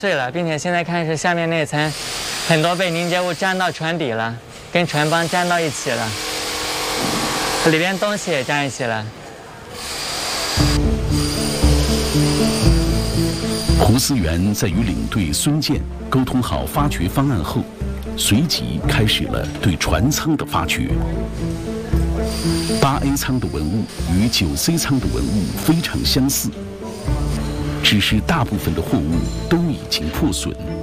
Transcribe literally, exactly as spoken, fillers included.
碎了，并且现在看是下面那层很多被凝结物粘到船底了，跟船帮粘到一起了，里边东西也粘一起了。 胡思源在与领队孙健沟通好发掘方案后，随即开始了对船舱的发掘。八 A 舱的文物与九 C 舱的文物非常相似，只是大部分的货物都已经破损。